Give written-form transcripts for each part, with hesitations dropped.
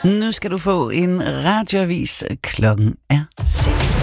Nu skal du få en radioavis. Klokken er 6.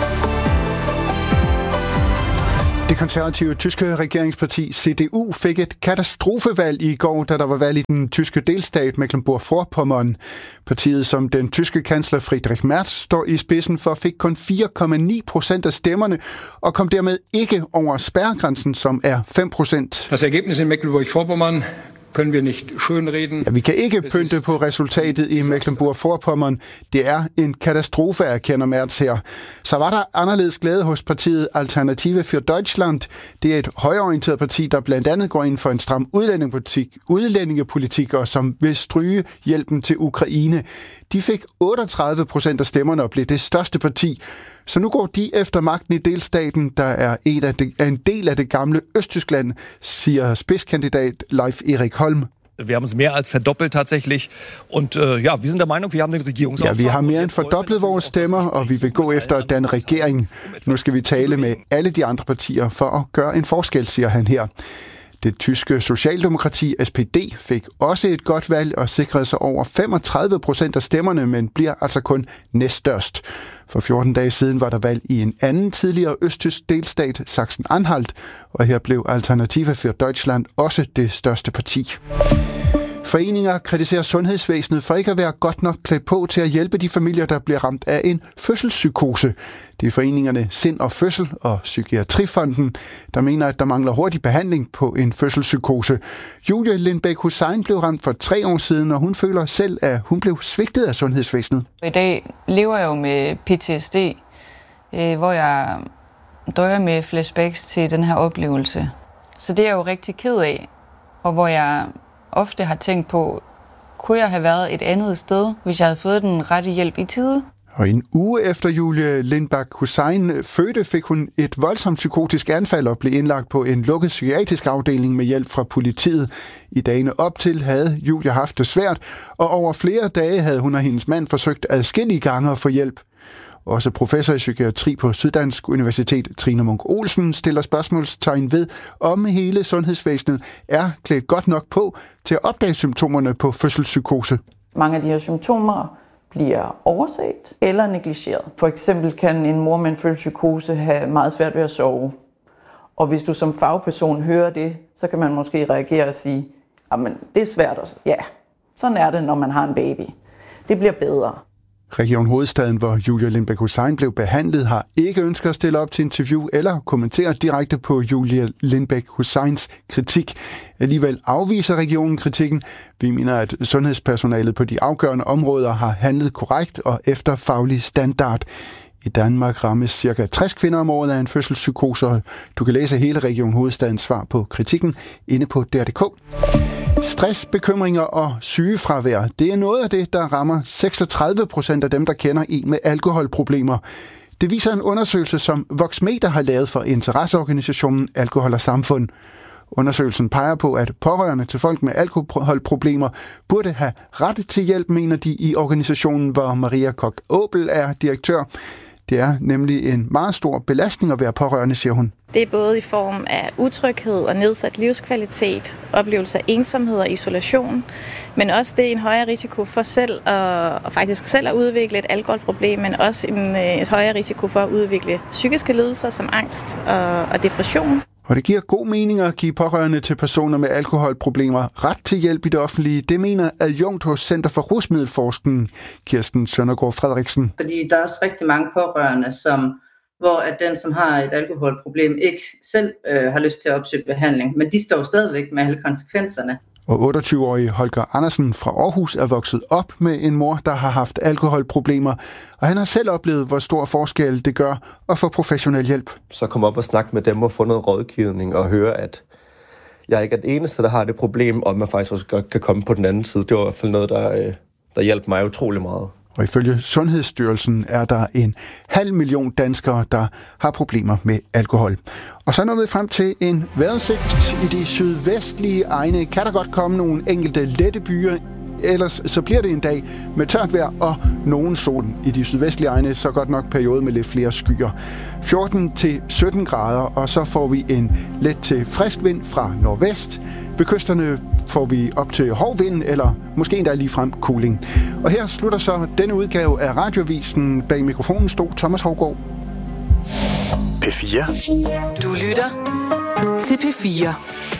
Det konservative tyske regeringsparti CDU fik et katastrofevalg i går, da der var valg i den tyske delstat Mecklenburg-Vorpommern. Partiet, som den tyske kansler Friedrich Merz står i spidsen for, fik kun 4,9% af stemmerne og kom dermed ikke over spærregrænsen, som er 5%. Das Ergebnis in Mecklenburg-Vorpommern können wir nicht schönreden. Ja, vi kan ikke pynte på resultatet i Mecklenburg-Vorpommern. Det er en katastrofe, erkender Merz her. Så var der anderledes glæde hos partiet Alternative für Deutschland. Det er et højreorienteret parti, der blandt andet går ind for en stram udlændingepolitik og som vil stryge hjælpen til Ukraine. De fik 38% af stemmerne og blev det største parti. Så nu går de efter magten i delstaten, der er en del af det gamle Østtyskland, siger spidskandidat Leif Erik Holm. Wir haben es mehr als verdoppelt tatsächlich. Und ja, wir sind der Meinung, wir haben den Regierungsauftrag. Ja, vi har mere end fordoblet vores stemmer, og vi vil gå efter den regering. Nu skal vi tale med alle de andre partier for at gøre en forskel, siger han her. Det tyske socialdemokrati SPD fik også et godt valg og sikrede sig over 35% af stemmerne, men bliver altså kun næststørst. For 14 dage siden var der valg i en anden tidligere østtysk delstat, Sachsen-Anhalt, og her blev Alternative für Deutschland også det største parti. Foreninger kritiserer sundhedsvæsenet for ikke at være godt nok klædt på til at hjælpe de familier, der bliver ramt af en fødselspsykose. Det er foreningerne Sind og Fødsel og Psykiatrifonden, der mener, at der mangler hurtig behandling på en fødselspsykose. Julie Lindbæk Hussein blev ramt for 3 år siden, og hun føler selv, at hun blev svigtet af sundhedsvæsenet. I dag lever jeg jo med PTSD, hvor jeg døjer med flashbacks til den her oplevelse. Så det er jeg jo rigtig ked af, og hvor jeg ofte har tænkt på, kunne jeg have været et andet sted, hvis jeg havde fået den rette hjælp i tide? Og en uge efter Julie Lindbæk Hussein fødte, fik hun et voldsomt psykotisk anfald og blev indlagt på en lukket psykiatrisk afdeling med hjælp fra politiet. I dagene op til havde Julie haft det svært, og over flere dage havde hun og hendes mand forsøgt adskillige gange at få hjælp. Også professor i psykiatri på Syddansk Universitet, Trine Munk Olsen, stiller spørgsmålstegn ved, om hele sundhedsvæsenet er klædt godt nok på til at opdage symptomerne på fødselspsykose. Mange af de her symptomer bliver overset eller negligeret. For eksempel kan en mor med en fødselspsykose have meget svært ved at sove. Og hvis du som fagperson hører det, så kan man måske reagere og sige, jamen det er svært også. Ja, sådan er det, når man har en baby. Det bliver bedre. Region Hovedstaden, hvor Julie Lindbæk Hussein blev behandlet, har ikke ønsket at stille op til interview eller kommentere direkte på Julie Lindbæk Husseins kritik. Alligevel afviser regionen kritikken. Vi mener, at sundhedspersonalet på de afgørende områder har handlet korrekt og efter faglig standard. I Danmark rammes ca. 60 kvinder om året af en fødselspsykose, og du kan læse hele Region Hovedstadens svar på kritikken inde på DR.dk. Stress, bekymringer og sygefravær, det er noget af det, der rammer 36% af dem, der kender en med alkoholproblemer. Det viser en undersøgelse, som Voxmeter har lavet for interesseorganisationen Alkohol og Samfund. Undersøgelsen peger på, at pårørende til folk med alkoholproblemer burde have ret til hjælp, mener de i organisationen, hvor Maria Koch-Åbel er direktør. Det er nemlig en meget stor belastning at være pårørende, siger hun. Det er både i form af utryghed og nedsat livskvalitet, oplevelse af ensomhed og isolation, men også det er en højere risiko for selv og faktisk selv at udvikle et alkoholproblem, men også et højere risiko for at udvikle psykiske lidelser som angst og depression. Og det giver god mening at give pårørende til personer med alkoholproblemer ret til hjælp i det offentlige. Det mener adjunkt hos Center for Rusmiddelforskning, Kirsten Søndergaard Frederiksen. Fordi der er også rigtig mange pårørende, hvor at den, som har et alkoholproblem, ikke selv har lyst til at opsøge behandling, men de står stadigvæk med alle konsekvenserne. Og 28-årige Holger Andersen fra Aarhus er vokset op med en mor, der har haft alkoholproblemer, og han har selv oplevet, hvor stor forskel det gør at få professionel hjælp. Så kom op og snakke med dem og få noget rådgivning og høre, at jeg ikke er den eneste, der har det problem, og man faktisk også godt kan komme på den anden side. Det var i hvert fald noget, der hjalp mig utrolig meget. Og ifølge Sundhedsstyrelsen er der 500.000 danskere, der har problemer med alkohol. Og så når vi frem til en vejrudsigt i de sydvestlige egne. Kan der godt komme nogle enkelte lette byer, ellers så bliver det en dag med tørt vejr og nogen sol. I de sydvestlige egne så godt nok periode med lidt flere skyer. 14-17 grader, og så får vi en let til frisk vind fra nordvest. Ved kysterne får vi op til hård vind, eller måske endda ligefrem cooling. Og her slutter så denne udgave af Radioavisen. Bag mikrofonen stod Thomas Haugaard. P4. Du lytter til P4.